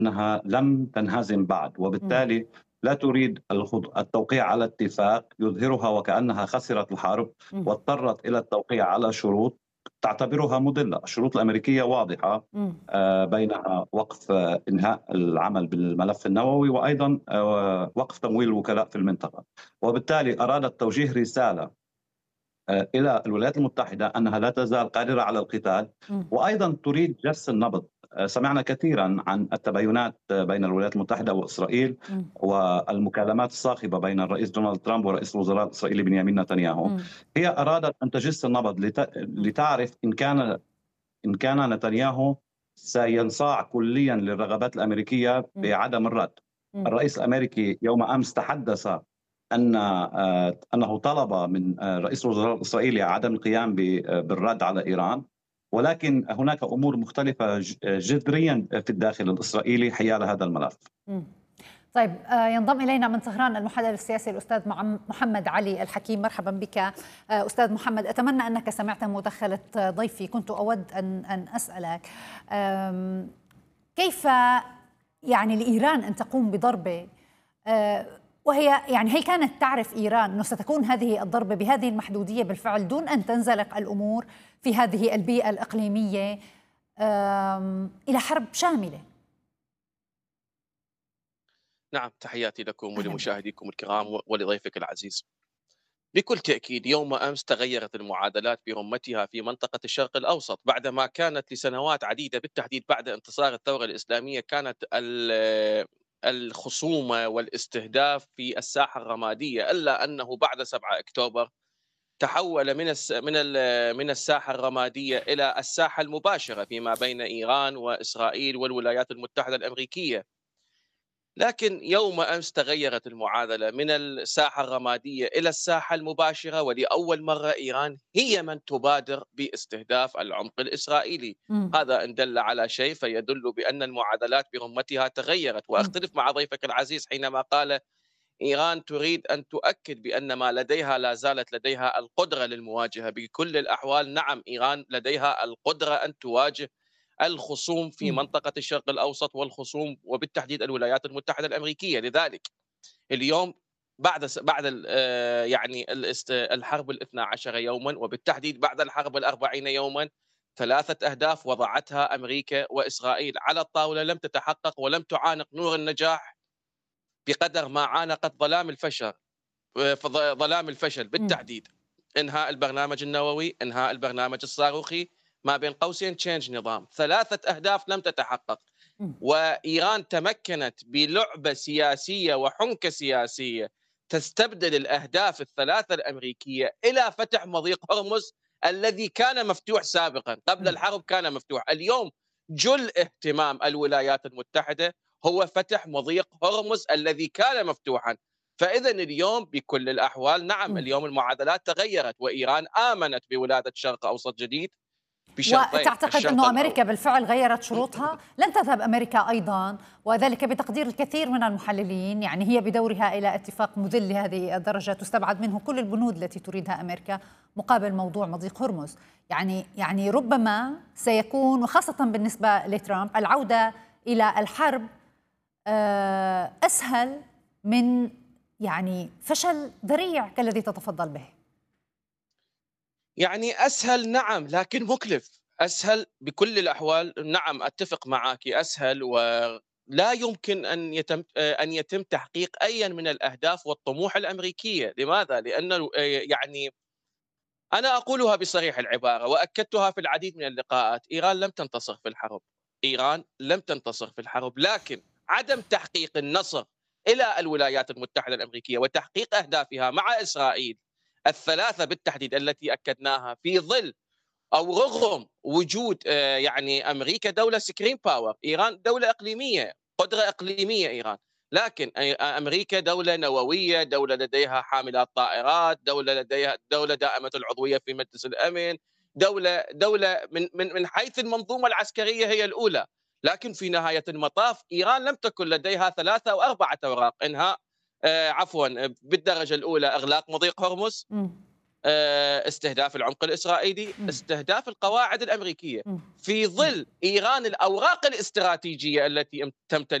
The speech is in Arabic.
أنها لم تنهزم بعد، إمم، وبالتالي لا تريد التوقيع على اتفاق يظهرها وكأنها خسرت الحرب، إمم، واضطرت إلى التوقيع على شروط تعتبرها مُضلة. الشروط الأمريكية واضحة، إمم، بينها وقف إنهاء العمل بالملف النووي، وأيضًا وقف تمويل الوكلاء في المنطقة، وبالتالي أرادت توجيه رسالة إلى الولايات المتحدة أنها لا تزال قادرة على القتال، إمم، وأيضًا تريد جس النبض. سمعنا كثيرًا عن التباينات بين الولايات المتحدة وإسرائيل، إمم، والمكالمات الصاخبة بين الرئيس دونالد ترامب ورئيس الوزراء الإسرائيلي بنيامين نتنياهو. إمم، هي أرادت أن تجس النبض إمم، لتعرف إن كان نتنياهو سينصاع كليًا للرغبات الأمريكية إمم، بعدم الرد. إمم، الرئيس الأمريكي يوم أمس تحدث أنه طلب من رئيس الوزراء الإسرائيلي عدم القيام بالرد على إيران، ولكن هناك أمور مختلفة جذريًا في الداخل الإسرائيلي حيال هذا الملف. إمم. طيب ينضم إلينا من طهران المحلل السياسي الأستاذ محمد علي الحكيم. مرحبا بك أستاذ محمد. أتمنى أنك سمعت مداخلة ضيفي. كنت أود أن أسألك كيف يعني لإيران أن تقوم بضربة وهي يعني هل كانت تعرف إيران أنه ستكون هذه الضربة بهذه المحدودية بالفعل دون أن تنزلق الأمور في هذه البيئة الإقليمية إلى حرب شاملة؟ نعم، تحياتي لكم أهلا بك. ولمشاهديكم الكرام ولضيفك العزيز. بكل تأكيد يوم أمس تغيرت المعادلات برمتها في منطقة الشرق الأوسط بعدما كانت لسنوات عديدة بالتحديد بعد انتصار الثورة الإسلامية كانت الخصومة والاستهداف في الساحة الرمادية، إلا أنه بعد 7 أكتوبر تحول من الساحة الرمادية إلى الساحة المباشرة فيما بين إيران وإسرائيل والولايات المتحدة الأمريكية. لكن يوم أمس تغيرت المعادلة من الساحة الرمادية إلى الساحة المباشرة، ولأول مرة إيران هي من تبادر باستهداف العمق الإسرائيلي. مم. هذا إن دل على شيء فيدل بأن المعادلات برمتها تغيرت. مم. وأختلف مع ضيفك العزيز حينما قال إيران تريد أن تؤكد بأن ما لديها لا زالت لديها القدرة للمواجهة بكل الأحوال. نعم، إيران لديها القدرة أن تواجه الخصوم في مم. منطقة الشرق الأوسط والخصوم وبالتحديد الولايات المتحدة الأمريكية. لذلك اليوم بعد يعني الحرب الاثنا عشر يوما وبالتحديد بعد الحرب الأربعين يوما، 3 أهداف وضعتها أمريكا وإسرائيل على الطاولة لم تتحقق ولم تعانق نور النجاح بقدر ما عانقت ظلام الفشل مم. بالتحديد. إنهاء البرنامج النووي، إنهاء البرنامج الصاروخي، ما بين قوسين تشينج نظام. 3 أهداف لم تتحقق، مم. وإيران تمكنت بلعبة سياسية وحنكة سياسية تستبدل الأهداف ال3 الأمريكية إلى فتح مضيق هرمز الذي كان مفتوح سابقا قبل مم. الحرب. كان مفتوح. اليوم جل اهتمام الولايات المتحدة هو فتح مضيق هرمز الذي كان مفتوحا. فإذا اليوم بكل الأحوال نعم، مم. اليوم المعادلات تغيرت وإيران آمنت بولادة شرق أوسط جديد بشرطين. وتعتقد الشرط أنه الأول أمريكا بالفعل غيرت شروطها؟ لن تذهب أمريكا أيضا، وذلك بتقدير الكثير من المحللين، يعني هي بدورها إلى اتفاق مذل لهذه الدرجة تستبعد منه كل البنود التي تريدها أمريكا مقابل موضوع مضيق هرمز. يعني ربما سيكون، وخاصة بالنسبة لترامب، العودة إلى الحرب أسهل من يعني فشل ذريع كالذي تتفضل به. يعني أسهل نعم، لكن مكلف. أسهل بكل الأحوال نعم، أتفق معك، أسهل ولا يمكن أن يتم تحقيق أيًا من الأهداف والطموح الأمريكية. لماذا؟ لأن يعني أنا أقولها بصريح العبارة وأكدتها في العديد من اللقاءات. إيران لم تنتصر في الحرب، إيران لم تنتصر في الحرب، لكن عدم تحقيق النصر إلى الولايات المتحدة الأمريكية وتحقيق أهدافها مع إسرائيل ال3 بالتحديد التي أكدناها في ظل أو رغم وجود يعني أمريكا دولة سكرين باور، إيران دولة إقليمية، قدرة إقليمية إيران. لكن أمريكا دولة نووية، دولة لديها حاملات طائرات، دولة دائمة العضوية في مجلس الأمن، دولة من حيث المنظومة العسكرية هي الأولى. لكن في نهاية المطاف إيران لم تكن لديها 3 أو 4 أوراق. إنهاء عفوا بالدرجة الأولى إغلاق مضيق هرمز، مم. استهداف العمق الإسرائيلي، استهداف القواعد الأمريكية مم. في ظل إيران الأوراق الاستراتيجية التي تمتلك